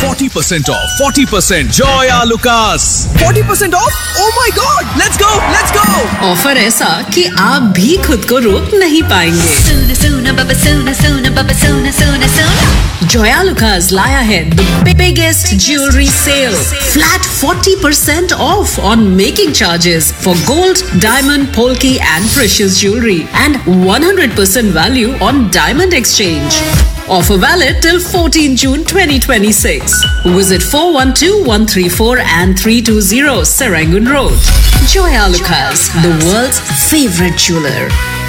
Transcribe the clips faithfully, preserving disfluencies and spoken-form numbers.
forty percent off, forty percent Joya Lucas. forty percent off? Oh my God! Let's go, let's go! Offer ऐसा कि आप भी खुद को रोक नहीं पाएंगे। सोना सोना बाबा सोना सोना बाबा सोना सोना सोना। Joya Lucas लाया है the biggest jewelry sale. Flat forty percent off on making charges for gold, diamond, polki and precious jewelry, and one hundred percent value on diamond exchange. Offer valid till fourteenth June twenty twenty-six. Visit four one two, one three four and three two zero Serangoon Road. Joya Lucas, the world's favorite jeweler.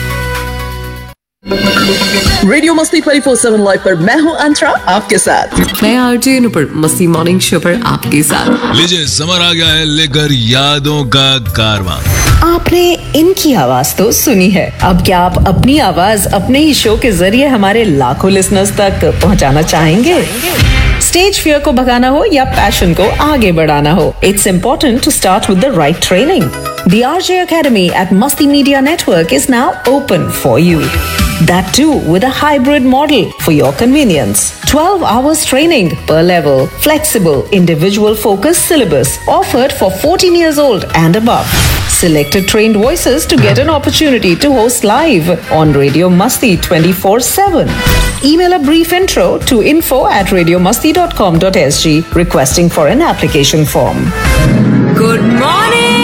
Radio मस्ती twenty four seven live पर मैं हूँ अंतरा आपके साथ। मैं RJ Nupur मस्ती morning show पर आपके साथ। लीजिए समर आ गया है लेकर यादों का कारवां। आपने इनकी आवाज तो सुनी है, अब क्या आप अपनी आवाज अपने ही शो के जरिए हमारे लाखों लिसनर्स तक पहुंचाना चाहेंगे? स्टेज फियर को भगाना हो या पैशन को आगे बढ़ाना हो, it's important to start with the right training. The RJ Academy at Masti Media Network is now open for you. That too with a hybrid model for your convenience. twelve hours training per level, flexible, individual focused syllabus offered for fourteen years old and above. Selected trained voices to get an opportunity to host live on Radio Masti twenty-four seven. Email a brief intro to info at radiomasti dot com dot s g requesting for an application form. Good morning.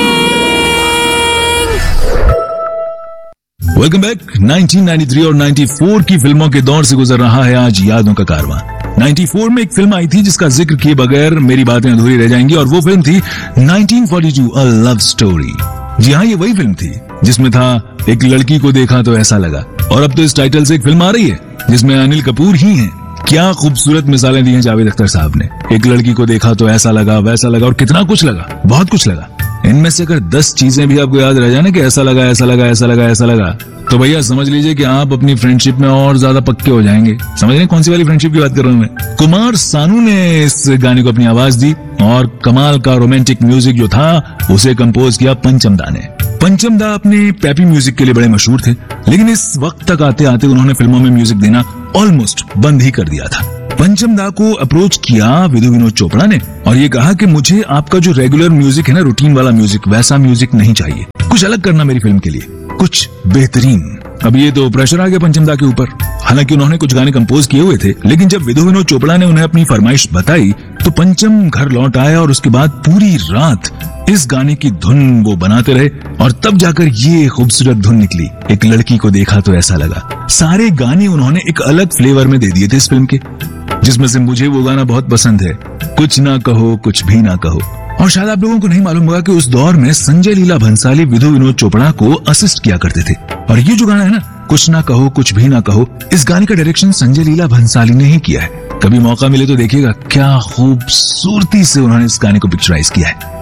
Welcome back. Nineteen ninety three और ninety four की फिल्मों के दौर से गुजर रहा है आज यादों का कारवां। नाइंटी फोर में एक फिल्म आई थी जिसका जिक्र किए बगैर मेरी बातें अधूरी रह जाएंगी, और वो फिल्म थी nineteen forty to a love story. जी हाँ, ये वही फिल्म थी जिसमें था एक लड़की को देखा तो ऐसा लगा, और अब तो इस टाइटल से एक फिल्म आ रही है जिसमें अनिल कपूर ही हैं। क्या खूबसूरत मिसालें दी हैं जावेद अख्तर साहब ने। एक लड़की को देखा तो ऐसा लगा, वैसा लगा, और कितना कुछ लगा, बहुत कुछ लगा। इनमें से अगर दस चीजें भी आपको याद रह जाए ना कि ऐसा लगा, ऐसा लगा, ऐसा लगा, ऐसा लगा, तो भैया समझ लीजिए कि आप अपनी फ्रेंडशिप में और ज्यादा पक्के हो जाएंगे। समझ रहे हैं कौन सी वाली फ्रेंडशिप की बात कर रहा हूं मैं? कुमार सानू ने इस गाने को अपनी आवाज दी, और कमाल का रोमांटिक म्यूजिक जो था उसे कंपोज किया पंचम दा ने। पंचम दा अपने पैपी म्यूजिक के लिए बड़े मशहूर थे, लेकिन इस वक्त तक आते आते उन्होंने फिल्मों में म्यूजिक देना ऑलमोस्ट बंद ही कर दिया था। पंचम दा को अप्रोच किया विधु विनोद चोपड़ा ने, और ये कहा कि मुझे आपका जो रेगुलर म्यूजिक है ना, रूटीन वाला म्यूजिक, वैसा म्यूजिक नहीं चाहिए, कुछ अलग करना मेरी फिल्म के लिए, कुछ बेहतरीन। अब ये तो प्रेशर आ गया पंचम दा के ऊपर। हालांकि उन्होंने कुछ गाने कंपोज किए हुए थे, लेकिन जब विधु विनोद चोपड़ा ने उन्हें अपनी फरमाइश बताई तो पंचम घर लौट आया, और उसके बाद पूरी रात इस गाने की धुन वो बनाते रहे, और तब जाकर ये खूबसूरत धुन निकली, एक लड़की को देखा तो ऐसा लगा। सारे गाने उन्होंने एक अलग फ्लेवर में दे दिए थे इस फिल्म के, जिसमें से मुझे वो गाना बहुत पसंद है, कुछ ना कहो कुछ भी ना कहो। और शायद आप लोगों को नहीं मालूम होगा कि उस दौर में संजय लीला भंसाली विधु विनोद चोपड़ा को असिस्ट किया करते थे, और ये जो गाना है ना, कुछ ना कहो कुछ भी ना कहो, इस गाने का डायरेक्शन संजय लीला भंसाली ने ही किया है। कभी मौका मिले तो देखिएगा क्या खूबसूरती से उन्होंने इस गाने को पिक्चराइज किया है।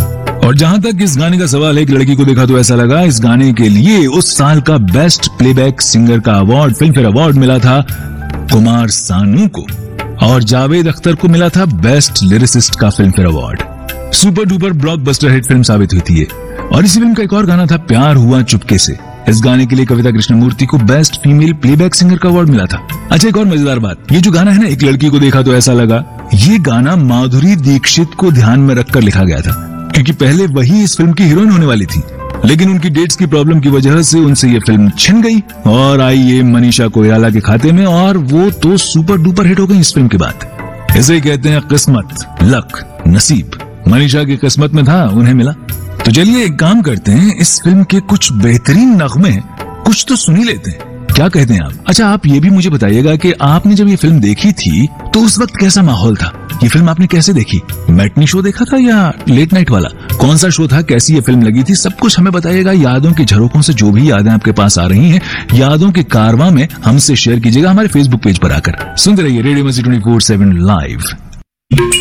और जहां तक इस गाने का सवाल है कि लड़की को देखा तो ऐसा लगा, इस गाने के लिए उस साल का बेस्ट प्लेबैक सिंगर का अवार्ड, फिल्म फेयर अवार्ड मिला था कुमार सानू को, और जावेद अख्तर को मिला था बेस्ट लिरिसिस्ट का film fair award. Super duper blockbuster hit film साबित हुई थी ये। और इसी फिल्म का एक और गाना था प्यार हुआ चुपके से। इस गाने के लिए कविता कृष्णमूर्ति को बेस्ट फीमेल प्लेबैक सिंगर का अवार्ड मिला था। अच्छा, एक और मजेदार बात, ये जो गाना है ना, एक लड़की को देखा तो ऐसा लगा, ये गाना माधुरी दीक्षित को ध्यान में रखकर लिखा गया था, क्योंकि पहले वही इस फिल्म की हीरोइन होने वाली थी, लेकिन उनकी डेट्स की प्रॉब्लम की वजह से उनसे ये फिल्म छिन गई और आई ये मनीषा कोइराला के खाते में, और वो तो सुपर डुपर हिट हो गई इस फिल्म के बाद। इसे कहते हैं किस्मत, लक, नसीब। मनीषा की किस्मत में था, उन्हें मिला। तो चलिए एक काम करते हैं, इस फिल्म के कुछ बेहतरीन नगमे कुछ तो सुनी लेते हैं, क्या कहते हैं आप? अच्छा, आप ये भी मुझे बताइएगा कि आपने जब ये फिल्म देखी थी तो उस वक्त कैसा माहौल था? ये फिल्म आपने कैसे देखी? मैटनी शो देखा था या लेट नाइट वाला? कौन सा शो था? कैसी ये फिल्म लगी थी? सब कुछ हमें बताइएगा। यादों की झरोकों से जो भी यादें आपके पास आ रही हैं, यादों के कारवां में हमसे शेयर कीजिएगा हमारे फेसबुक पेज पर आकर। सुनते रहिए रेडियो मस्ती ट्वेंटी फोर सेवन लाइव।